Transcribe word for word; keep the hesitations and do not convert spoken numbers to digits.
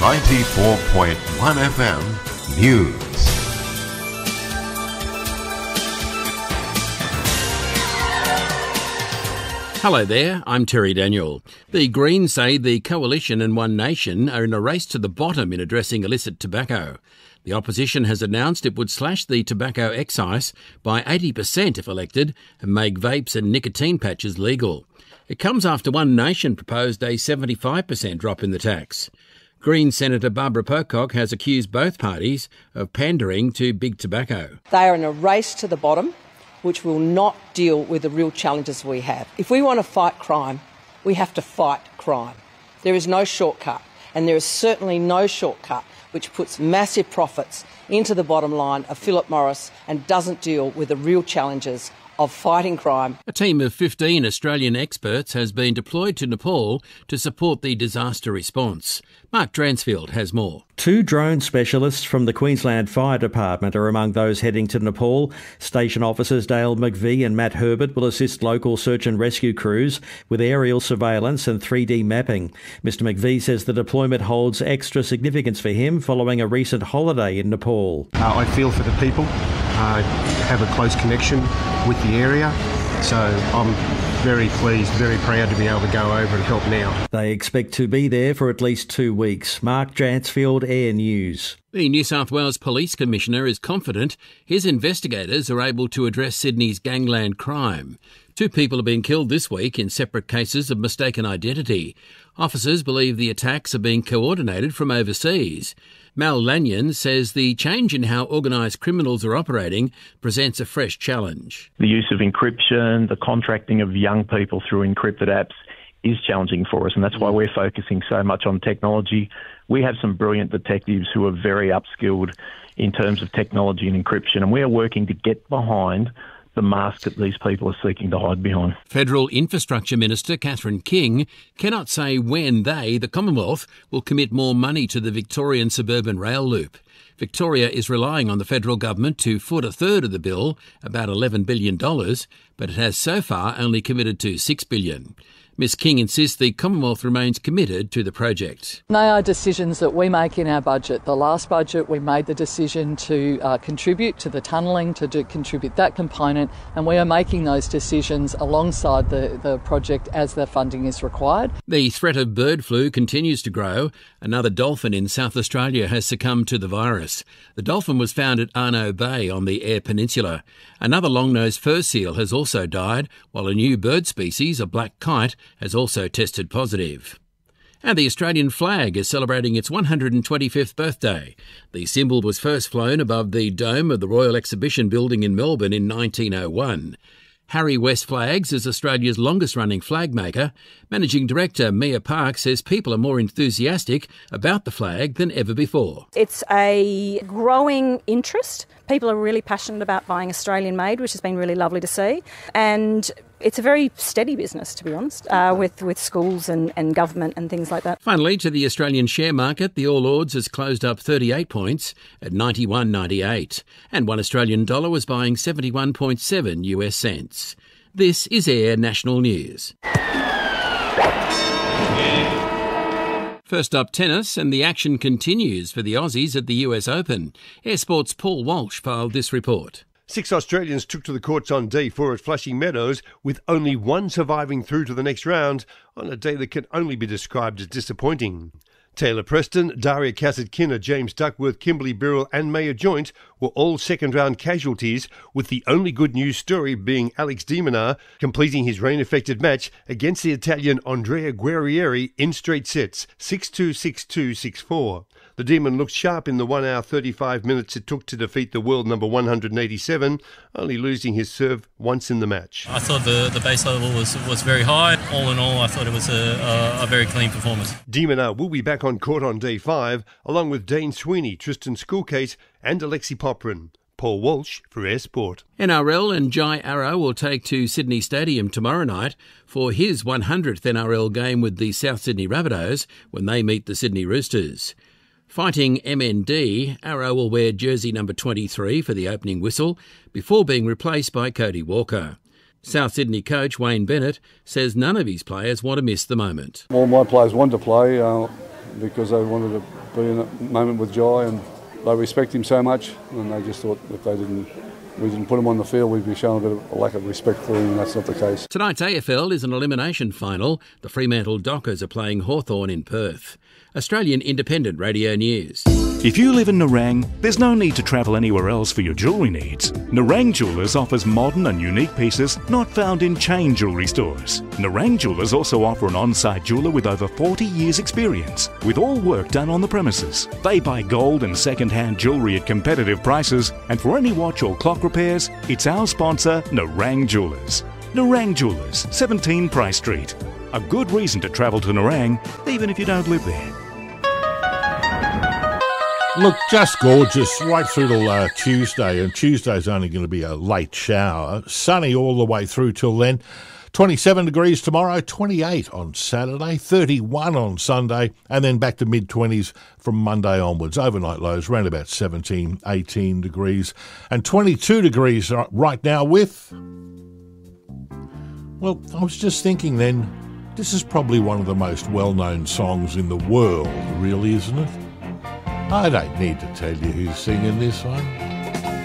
ninety-four point one F M News. Hello there, I'm Terry Daniel. The Greens say the Coalition and One Nation are in a race to the bottom in addressing illicit tobacco. The opposition has announced it would slash the tobacco excise by eighty percent if elected and make vapes and nicotine patches legal. It comes after One Nation proposed a seventy-five percent drop in the tax. Greens Senator Barbara Pocock has accused both parties of pandering to big tobacco. They are in a race to the bottom, which will not deal with the real challenges we have. If we want to fight crime, we have to fight crime. There is no shortcut, and there is certainly no shortcut which puts massive profits into the bottom line of Philip Morris and doesn't deal with the real challenges of fighting crime. A team of fifteen Australian experts has been deployed to Nepal to support the disaster response. Mark Dransfield has more. Two drone specialists from the Queensland Fire Department are among those heading to Nepal. Station officers Dale McVie and Matt Herbert will assist local search and rescue crews with aerial surveillance and three D mapping. Mister McVie says the deployment holds extra significance for him following a recent holiday in Nepal. Uh, I feel for the people, uh, have a close connection with the area, so I'm very pleased, very proud to be able to go over and help now. They expect to be there for at least two weeks. Mark Dransfield, Air News. The New South Wales Police Commissioner is confident his investigators are able to address Sydney's gangland crime. Two people have been killed this week in separate cases of mistaken identity. Officers believe the attacks are being coordinated from overseas. Mal Lanyon says the change in how organised criminals are operating presents a fresh challenge. The use of encryption, the contracting of young people through encrypted apps is challenging for us, and that's why we're focusing so much on technology. We have some brilliant detectives who are very upskilled in terms of technology and encryption, and we are working to get behind the mask that these people are seeking to hide behind. Federal Infrastructure Minister Catherine King cannot say when they, the Commonwealth, will commit more money to the Victorian suburban rail loop. Victoria is relying on the federal government to foot a third of the bill, about eleven billion dollars, but it has so far only committed to six billion dollars. Miss King insists the Commonwealth remains committed to the project. They are decisions that we make in our budget. The last budget we made the decision to uh, contribute to the tunnelling, to do, contribute that component, and we are making those decisions alongside the, the project as the funding is required. The threat of bird flu continues to grow. Another dolphin in South Australia has succumbed to the virus. The dolphin was found at Arno Bay on the Eyre Peninsula. Another long-nosed fur seal has also died, while a new bird species, a black kite, has also tested positive. And the Australian flag is celebrating its one hundred twenty-fifth birthday. The symbol was first flown above the dome of the Royal Exhibition Building in Melbourne in nineteen oh one. Harry West Flags is Australia's longest-running flag maker. Managing Director Mia Park says people are more enthusiastic about the flag than ever before. It's a growing interest. People are really passionate about buying Australian-made, which has been really lovely to see. And it's a very steady business, to be honest, uh, with, with schools and, and government and things like that. Finally, to the Australian share market, the All Ords has closed up thirty-eight points at ninety-one ninety-eight, and one Australian dollar was buying seventy-one point seven US cents. This is Air National News. First up, tennis, and the action continues for the Aussies at the U S Open. Air Sport's Paul Walsh filed this report. Six Australians took to the courts on day four at Flushing Meadows, with only one surviving through to the next round on a day that can only be described as disappointing. Taylor Preston, Daria Kasatkina, James Duckworth, Kimberly Birrell and Maya Joint were all second-round casualties, with the only good news story being Alex de Minaur completing his rain-affected match against the Italian Andrea Guerrieri in straight sets, six two, six two, six four. The Demon looked sharp in the one hour thirty-five minutes it took to defeat the world number one hundred eighty-seven, only losing his serve once in the match. I thought the, the base level was, was very high. All in all, I thought it was a, a, a very clean performance. De Minaur will be back on court on day five, along with Dane Sweeney, Tristan Schoolcase and Alexi Poprin. Paul Walsh for Air Sport. N R L and Jai Arrow will take to Sydney Stadium tomorrow night for his one hundredth N R L game with the South Sydney Rabbitohs when they meet the Sydney Roosters. Fighting M N D, Arrow will wear jersey number twenty-three for the opening whistle before being replaced by Cody Walker. South Sydney coach Wayne Bennett says none of his players want to miss the moment. All my players wanted to play uh, because they wanted to be in a moment with Jai, and they respect him so much, and they just thought if they didn't, we didn't put him on the field, we'd be showing a bit of a lack of respect for him, and that's not the case. Tonight's A F L is an elimination final. The Fremantle Dockers are playing Hawthorn in Perth. Australian Independent Radio News. If you live in Nerang, there's no need to travel anywhere else for your jewellery needs. Nerang Jewellers offers modern and unique pieces not found in chain jewellery stores. Nerang Jewellers also offer an on-site jeweller with over forty years experience, with all work done on the premises. They buy gold and second-hand jewellery at competitive prices, and for any watch or clock repairs, it's our sponsor, Nerang Jewellers. Nerang Jewellers, seventeen Price Street. A good reason to travel to Nerang, even if you don't live there. Look, just gorgeous right through till uh, Tuesday, and Tuesday's only going to be a late shower. Sunny all the way through till then. twenty-seven degrees tomorrow, twenty-eight on Saturday, thirty-one on Sunday, and then back to mid-twenties from Monday onwards. Overnight lows around about seventeen, eighteen degrees, and twenty-two degrees right now with... Well, I was just thinking then, this is probably one of the most well-known songs in the world, really, isn't it? I don't need to tell you who's singing this one.